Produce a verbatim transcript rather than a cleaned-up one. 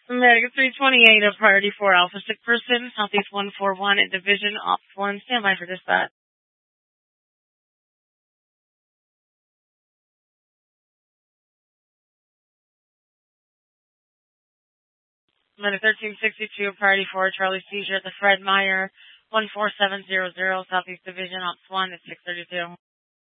America three twenty-eight, a priority four Alpha Sick Person, Southeast one four one, at Division Ops one, standby for dispatch. America thirteen sixty-two, a priority four Charlie Seizure at the Fred Meyer, one four seven zero zero, Southeast Division Ops one, at six thirty-two.